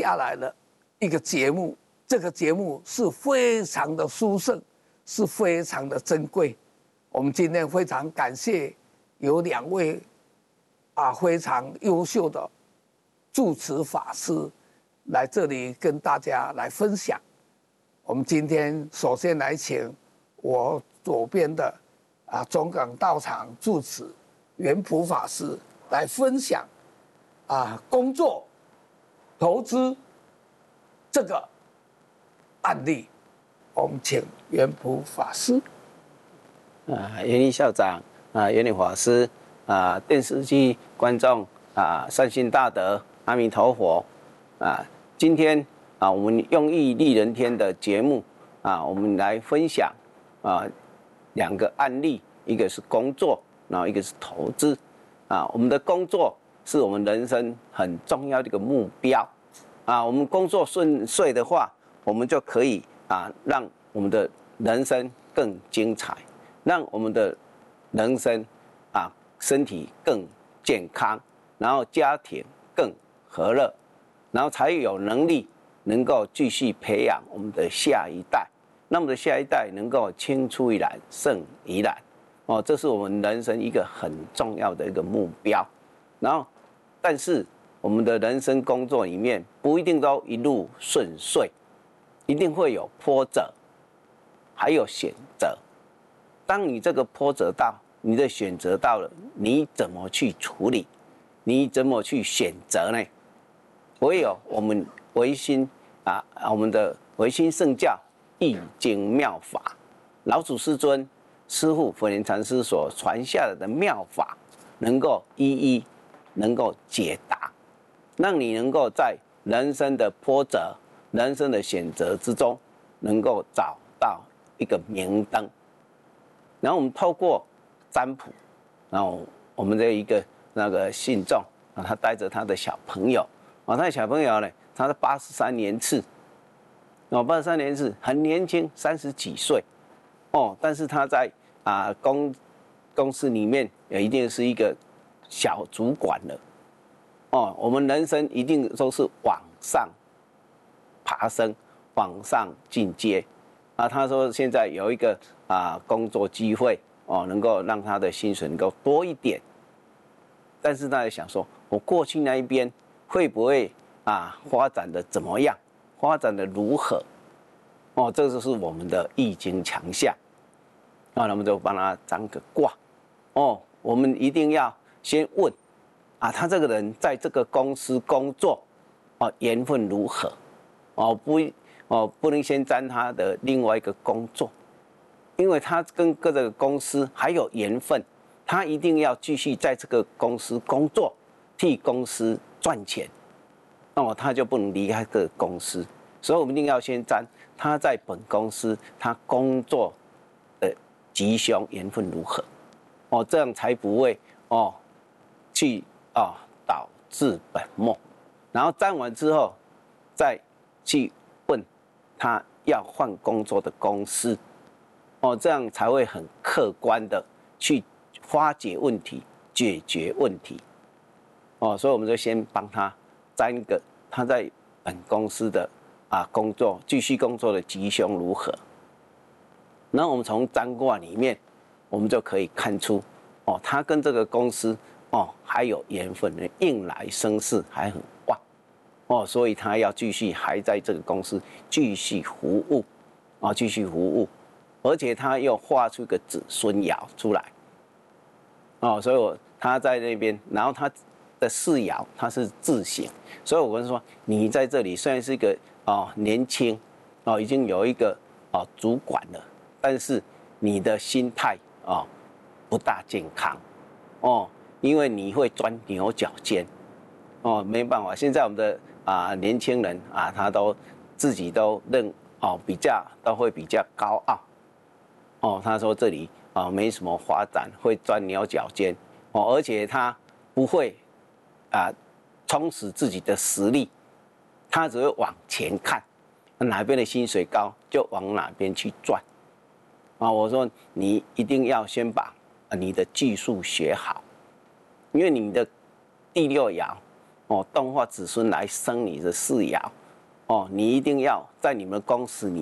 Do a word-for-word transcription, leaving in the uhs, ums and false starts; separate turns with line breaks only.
下来的一个节目，这个节目是非常的殊胜，是非常的珍贵。我们今天非常感谢有两位啊非常优秀的住持法师来这里跟大家来分享。我们今天首先来请我左边的啊中港道场住持圆普法师来分享啊工作投资这个案例。我们请圆普法师。
啊，圆理校长啊，圆理法师啊，电视机观众啊，善心大德，阿弥陀佛啊！今天啊，我们用义利人天的节目啊，我们来分享啊两个案例，一个是工作，然后一个是投资啊。我们的工作是我们人生很重要的一个目标啊。我们工作顺遂的话，我们就可以啊，让我们的人生更精彩。让我们的人生啊身体更健康，然后家庭更和乐，然后才有能力能够继续培养我们的下一代，让我们的下一代能够青出于蓝胜于蓝。哦，这是我们人生一个很重要的一个目标。然后，但是我们的人生工作里面不一定都一路顺遂，一定会有波折，还有选择。当你这个波折到，你的选择到了，你怎么去处理？你怎么去选择呢？唯有我们唯心啊，我们的唯心圣教易经妙法，老祖师尊师父佛莲禅师所传下来的妙法，能够一一能够解答，让你能够在人生的波折、人生的选择之中，能够找到一个明灯。然后我们透过占卜，然后我们的一个那个信众啊，他带着他的小朋友啊，他的小朋友呢，他是八十三年次，哦，八十三年次很年轻，三十几岁，哦，但是他在啊公公司里面也一定是一个小主管了，哦，我们人生一定都是往上爬升，往上进阶。啊，他说现在有一个啊工作机会哦，能够让他的薪水能够多一点，但是他也想说，我过去那一边会不会啊发展的怎么样，发展的如何？哦，这就是我们的易经强项。那我们就帮他占个卦。哦，我们一定要先问啊，他这个人在这个公司工作，哦，缘分如何？哦，不。哦，不能先沾他的另外一个工作，因为他跟各个公司还有缘分，他一定要继续在这个公司工作，替公司赚钱，那么他就不能离开这个公司。所以我们一定要先沾他在本公司他工作的吉凶缘分如何，哦，这样才不会哦去哦导致本末。然后沾完之后，再去问他要换工作的公司，哦，这样才会很客观的去发解问题、解决问题，哦，所以我们就先帮他占一个他在本公司的啊工作继续工作的吉凶如何，然后我们从占卦里面，我们就可以看出，哦，他跟这个公司哦还有缘分的，应来生事还很旺。哦，所以他要继续还在这个公司继续服务，啊，继续服务，而且他又画出一个子孙爻出来，哦，所以我他在那边，然后他的四爻他是自省，所以我跟说，你在这里虽然是一个哦年轻，哦已经有一个哦主管了，但是你的心态哦不大健康，哦，因为你会钻牛角尖，哦，没办法，现在我们的啊、年轻人啊，他都自己都认哦比较都会比较高傲，哦，他说这里啊没什么发展，会钻牛角尖，哦，而且他不会啊充实自己的实力，他只会往前看，哪边的薪水高就往哪边去赚，啊，我说你一定要先把你的技术学好，因为你的第六爻哦，动画子孙来生你的世爻，哦，你一定要在你们公司里